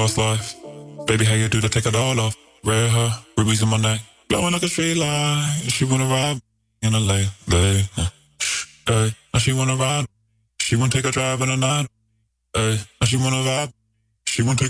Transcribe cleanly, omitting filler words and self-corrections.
past life. Baby, how you do to take it all off? Red hair, rubies in my neck, blowing like a straight line. She wanna ride in a lay. Hey, now she wanna ride. She wanna take a drive in the night. Hey, now she wanna vibe. She wanna take